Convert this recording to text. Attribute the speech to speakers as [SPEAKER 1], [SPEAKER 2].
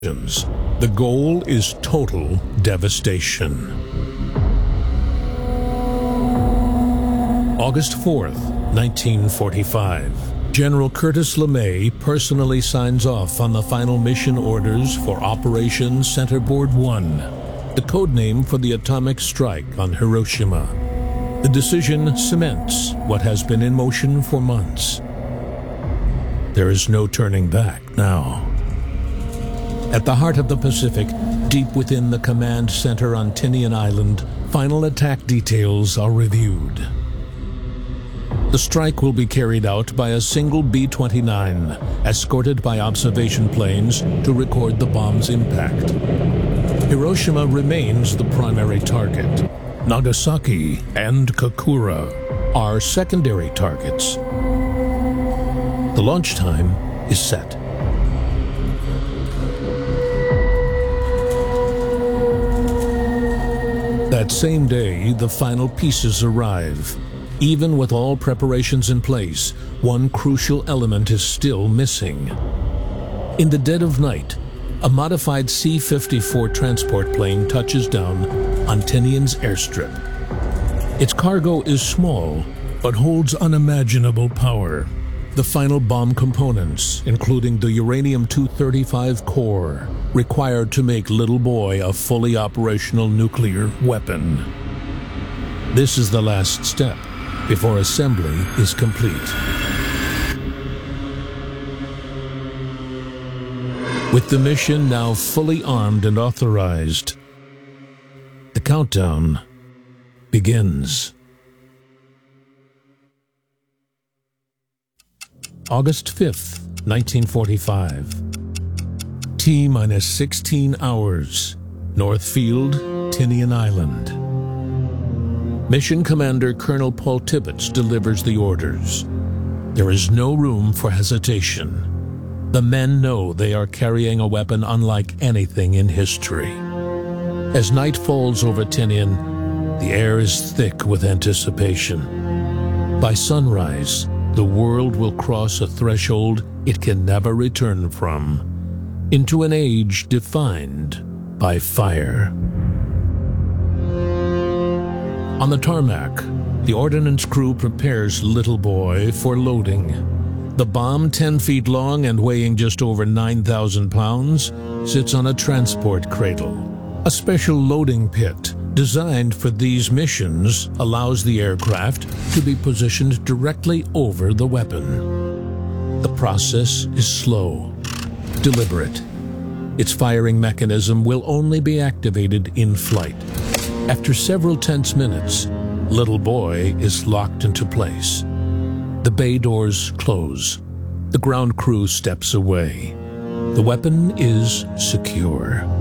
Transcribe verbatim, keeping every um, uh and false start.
[SPEAKER 1] The goal is total devastation. August fourth, nineteen forty-five. General Curtis LeMay personally signs off on the final mission orders for Operation Centerboard one, the codename for the atomic strike on Hiroshima. The decision cements what has been in motion for months. There is no turning back now. At the heart of the Pacific, deep within the command center on Tinian Island, final attack details are reviewed. The strike will be carried out by a single B twenty-nine, escorted by observation planes to record the bomb's impact. Hiroshima remains the primary target. Nagasaki and Kokura are secondary targets. The launch time is set. That same day, the final pieces arrive. Even with all preparations in place, one crucial element is still missing. In the dead of night, a modified C fifty-four transport plane touches down on Tinian's airstrip. Its cargo is small, but holds unimaginable power. The final bomb components, including the uranium two thirty-five core, required to make Little Boy a fully operational nuclear weapon. This is the last step before assembly is complete. With the mission now fully armed and authorized, the countdown begins. August fifth, nineteen forty-five. T minus sixteen hours. Northfield, Tinian Island. Mission Commander Colonel Paul Tibbets delivers the orders. There is no room for hesitation. The men know they are carrying a weapon unlike anything in history. As night falls over Tinian, the air is thick with anticipation. By sunrise, the world will cross a threshold it can never return from, into an age defined by fire. On the tarmac, the ordnance crew prepares Little Boy for loading. The bomb, ten feet long and weighing just over nine thousand pounds, sits on a transport cradle. A special loading pit designed for these missions allows the aircraft to be positioned directly over the weapon. The process is slow, deliberate. Its firing mechanism will only be activated in flight. After several tense minutes, Little Boy is locked into place. The bay doors close. The ground crew steps away. The weapon is secure.